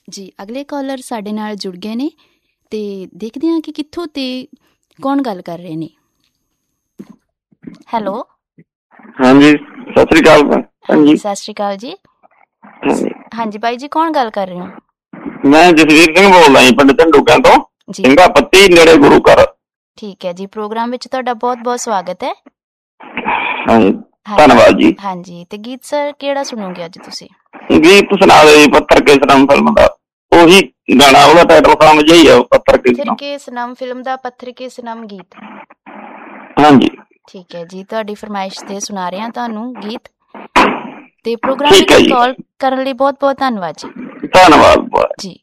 ਜੀ ਅਗਲੇ ਕਾਲਰ ਸਾਡੇ ਨਾਲ ਜੁੜ ਗਏ ਨੇ ਤੇ ਦੇਖਦੇ ਹਾਂ ਕਿ ਕਿੱਥੋਂ ਤੇ ਕੌਣ ਗੱਲ ਕਰ ਰਹੇ ਨੇ। ਹੈਲੋ। ਹਾਂਜੀ ਸਤਿ ਸ੍ਰੀ ਅਕਾਲ। ਹਾਂਜੀ ਸਤਿ ਸ਼੍ਰੀ ਅਕਾਲ ਜੀ। ਹਾਂਜੀ ਬਾਈ ਜੀ ਕੌਣ ਗੱਲ ਕਰ ਰਹੇ ਹੋ? ਮੈਂ ਜਸਵੀਰ ਸਿੰਘ ਬੋਲਦਾ ਜੀ, ਪਿੰਡ ਝੰਡੂਕਿਆਂ ਤੋਂ, ਸਿੰਘਾ ਪੱਤੀ ਨੇੜੇ ਗੁਰੂ ਘਰ। ਠੀਕ ਹੈ ਜੀ, ਪ੍ਰੋਗਰਾਮ ਵਿੱਚ ਤੁਹਾਡਾ ਬਹੁਤ ਬਹੁਤ ਸਵਾਗਤ ਹੈ। ਹਾਂਜੀ ਧੰਨਵਾਦ ਜੀ। ਹਾਂਜੀ ਤੇ ਗੀਤ ਸਰ ਕਿਹੜਾ ਸੁਣੋਗੇ ਅੱਜ ਤੁਸੀਂ? ਗੀਤ ਸੁਣਾ ਦਿਓ ਜੀ ਪੱਥਰ ਕੇ ਸਨਮ ਫਿਲਮ ਦਾ, ਉਹੀ ਗਾਣਾ, ਉਹਦਾ ਟਾਈਟਲ ਸੌਂਗ ਜਿਹਾ ਹੀ ਆ, ਪੱਥਰ ਕੇ ਸਨਮ ਫਿਲਮ ਦਾ ਪੱਥਰ ਕੇ ਸਨਮ ਗੀਤ। ਹਾਂਜੀ ਠੀਕ ਹੈ ਜੀ, ਤੁਹਾਡੀ ਫਰਮਾਇਸ਼ ਤੇ ਸੁਣਾ ਰਹੇ ਹਾਂ ਤੁਹਾਨੂੰ ਗੀਤ। ਤੇ ਪ੍ਰੋਗਰਾਮ ਵਿੱਚ ਕਾਲ ਕਰਨ ਲਈ ਬਹੁਤ ਬਹੁਤ ਧੰਨਵਾਦ ਜੀ। ਧੰਨਵਾਦ ਜੀ।